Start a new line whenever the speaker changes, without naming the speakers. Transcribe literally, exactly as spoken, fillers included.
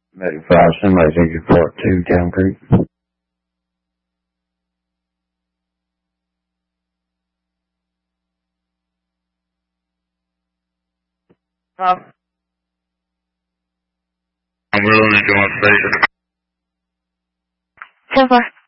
Medic five, somebody take your part two, Town Creek.
Huh?
I'm willing to go on station.
ten four.